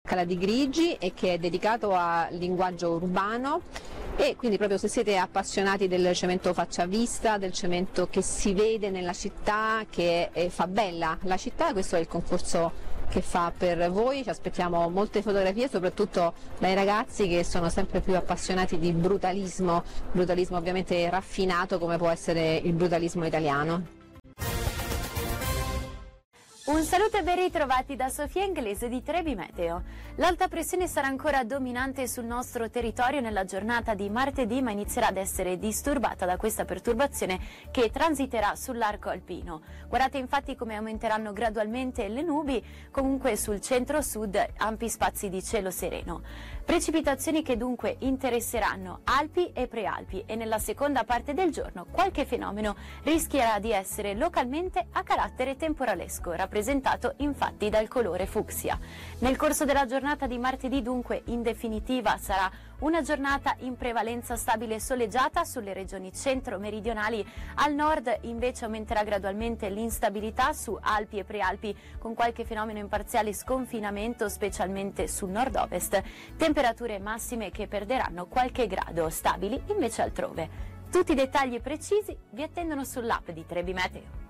Cala di Grigi e che è dedicato al linguaggio urbano, e quindi proprio se siete appassionati del cemento faccia a vista, del cemento che si vede nella città, che fa bella la città, questo è il concorso che fa per voi. Ci aspettiamo molte fotografie, soprattutto dai ragazzi che sono sempre più appassionati di brutalismo ovviamente raffinato come può essere il brutalismo italiano. Un saluto e ben ritrovati da Sofia Inglese di Trebi Meteo. L'alta pressione sarà ancora dominante sul nostro territorio nella giornata di martedì, ma inizierà ad essere disturbata da questa perturbazione che transiterà sull'arco alpino. Guardate infatti come aumenteranno gradualmente le nubi, comunque sul centro-sud ampi spazi di cielo sereno. Precipitazioni che dunque interesseranno Alpi e Prealpi, e nella seconda parte del giorno qualche fenomeno rischierà di essere localmente a carattere temporalesco, rappresentato infatti dal colore fucsia. Nel corso della giornata di martedì dunque in definitiva sarà una giornata in prevalenza stabile e soleggiata sulle regioni centro-meridionali. Al nord invece aumenterà gradualmente l'instabilità su Alpi e Prealpi, con qualche fenomeno in parziale sconfinamento specialmente sul nord-ovest. Temperature massime che perderanno qualche grado, stabili invece altrove. Tutti i dettagli precisi vi attendono sull'app di Trebi Meteo.